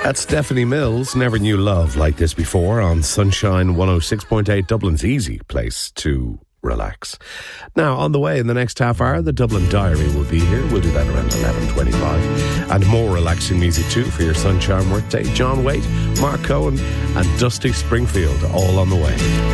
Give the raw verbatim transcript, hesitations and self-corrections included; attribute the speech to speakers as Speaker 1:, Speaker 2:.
Speaker 1: That's Stephanie Mills. Never knew love like this before on Sunshine one oh six point eight, Dublin's easy place to relax. Now, on the way in the next half hour, the Dublin Diary will be here. We'll do that around eleven twenty-five. And more relaxing music too for your Sunshine workday. John Waite, Mark Cohen and Dusty Springfield all on the way.